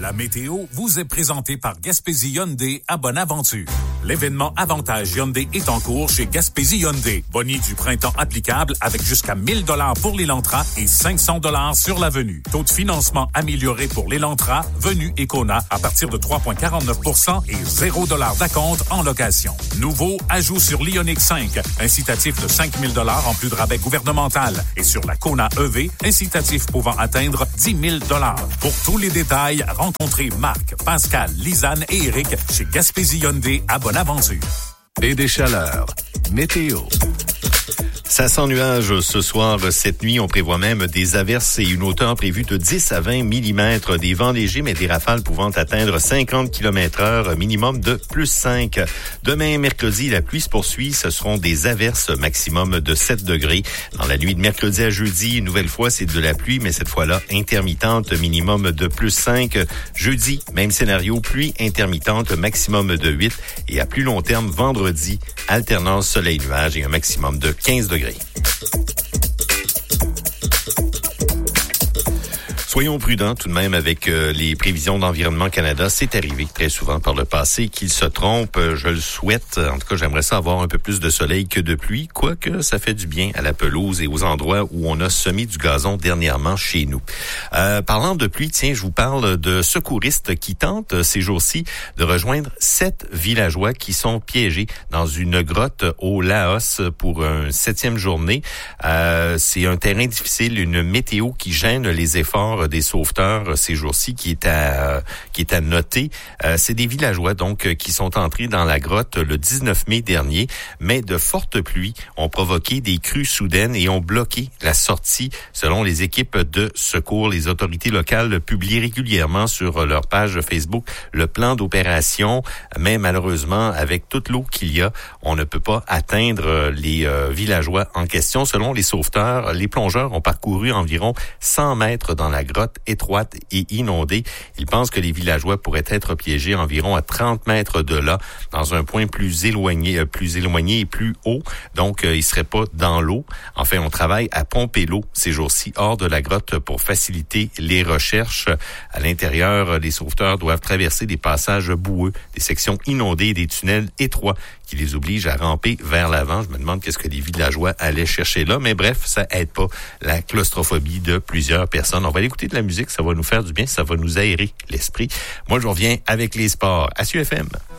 La météo vous est présentée par Gaspésie Hyundai à Bonaventure. L'événement Avantage Hyundai est en cours chez Gaspésie Hyundai. Boni du printemps applicable avec jusqu'à 1 000 $ pour l'Elantra et 500 $ sur la Venue. Taux de financement amélioré pour l'Elantra, Venue et Kona à partir de 3,49 % et 0 $ d'acompte en location. Nouveau ajout sur l'Ioniq 5, incitatif de 5 000 $ en plus de rabais gouvernemental. Et sur la Kona EV, incitatif pouvant atteindre 10 000 $. Pour tous les détails, rencontrez Marc, Pascal, Lisanne et Eric chez Gaspésie Hyundai à Bonaventure. Et des chaleurs. Météo. Ça sent nuage ce soir. Cette nuit, on prévoit même des averses et une hauteur prévue de 10 à 20 mm. Des vents légers, mais des rafales pouvant atteindre 50 km/h, minimum de +5. Demain, mercredi, la pluie se poursuit. Ce seront des averses, maximum de 7 degrés. Dans la nuit de mercredi à jeudi, une nouvelle fois, c'est de la pluie, mais cette fois-là, intermittente, minimum de +5. Jeudi, même scénario, pluie intermittente, maximum de 8. Et à plus long terme, vendredi, alternance soleil-nuage et un maximum de 15 degrés. Soyons prudents tout de même avec les prévisions d'Environnement Canada. C'est arrivé très souvent par le passé qu'ils se trompent. Je le souhaite. En tout cas, j'aimerais ça avoir un peu plus de soleil que de pluie, quoique ça fait du bien à la pelouse et aux endroits où on a semé du gazon dernièrement chez nous. Parlant de pluie, tiens, je vous parle de secouristes qui tentent ces jours-ci de rejoindre 7 villageois qui sont piégés dans une grotte au Laos pour une 7e journée. C'est un terrain difficile, une météo qui gêne les efforts des sauveteurs ces jours-ci qui est à noter. C'est des villageois donc qui sont entrés dans la grotte le 19 mai dernier, mais de fortes pluies ont provoqué des crues soudaines et ont bloqué la sortie. Selon les équipes de secours, les autorités locales publient régulièrement sur leur page Facebook le plan d'opération, mais malheureusement, avec toute l'eau qu'il y a, on ne peut pas atteindre les villageois en question. Selon les sauveteurs, les plongeurs ont parcouru environ 100 mètres dans la grotte étroite et inondée. Ils pensent que les villageois pourraient être piégés environ à 30 mètres de là, dans un point plus éloigné et plus haut. Donc, ils seraient pas dans l'eau. Enfin, on travaille à pomper l'eau ces jours-ci hors de la grotte pour faciliter les recherches. À l'intérieur, les sauveteurs doivent traverser des passages boueux, des sections inondées et des tunnels étroits qui les obligent à ramper vers l'avant. Je me demande qu'est-ce que les villageois allaient chercher là, mais bref, ça aide pas la claustrophobie de plusieurs personnes. On va aller écouter de la musique, ça va nous faire du bien, ça va nous aérer l'esprit. Moi, je reviens avec les sports à CUFM.